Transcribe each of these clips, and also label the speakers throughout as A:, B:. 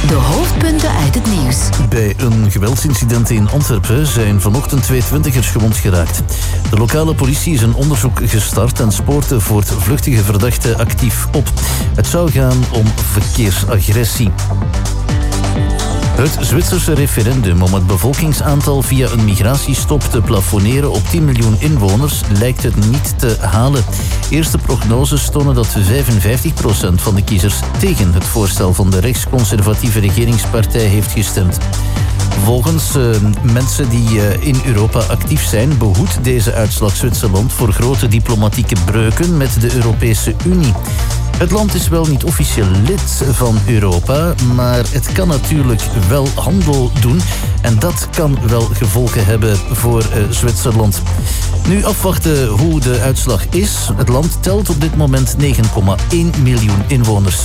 A: De hoofdpunten uit het nieuws.
B: Bij een geweldsincident in Antwerpen zijn vanochtend 2 twintigers gewond geraakt. De lokale politie is een onderzoek gestart en spoort de voortvluchtige verdachte actief op. Het zou gaan om verkeersagressie. Het Zwitserse referendum om het bevolkingsaantal via een migratiestop te plafonneren op 10 miljoen inwoners lijkt het niet te halen. Eerste prognoses tonen dat 55% van de kiezers tegen het voorstel van de rechtsconservatieve regeringspartij heeft gestemd. Volgens mensen die in Europa actief zijn, behoedt deze uitslag Zwitserland voor grote diplomatieke breuken met de Europese Unie. Het land is wel niet officieel lid van Europa, maar het kan natuurlijk wel handel doen. En dat kan wel gevolgen hebben voor Zwitserland. Nu afwachten hoe de uitslag is. Het land telt op dit moment 9,1 miljoen inwoners.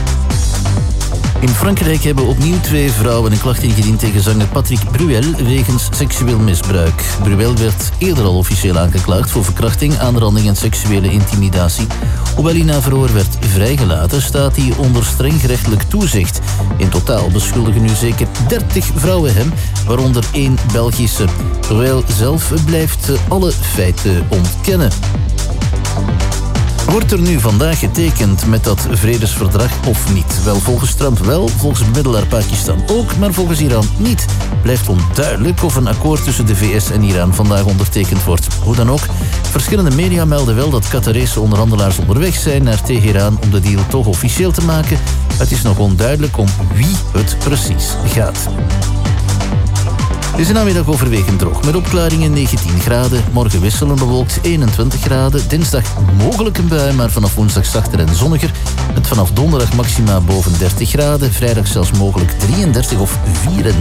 B: In Frankrijk hebben opnieuw 2 vrouwen een klacht ingediend tegen zanger Patrick Bruel wegens seksueel misbruik. Bruel werd eerder al officieel aangeklaagd voor verkrachting, aanranding en seksuele intimidatie. Hoewel hij na verhoor werd vrijgelaten, staat hij onder streng gerechtelijk toezicht. In totaal beschuldigen nu zeker 30 vrouwen hem, waaronder 1 Belgische. Bruel zelf blijft alle feiten ontkennen. Wordt er nu vandaag getekend met dat vredesverdrag of niet? Wel, volgens Trump wel, volgens bemiddelaar Pakistan ook, maar volgens Iran niet. Blijft onduidelijk of een akkoord tussen de VS en Iran vandaag ondertekend wordt. Hoe dan ook, verschillende media melden wel dat Qatarese onderhandelaars onderweg zijn naar Teheran om de deal toch officieel te maken. Het is nog onduidelijk om wie het precies gaat. Het is de namiddag overwegend droog, met opklaringen 19 graden. Morgen wisselend bewolkt 21 graden. Dinsdag mogelijk een bui, maar vanaf woensdag zachter en zonniger. Het vanaf donderdag maxima boven 30 graden. Vrijdag zelfs mogelijk 33 of 34.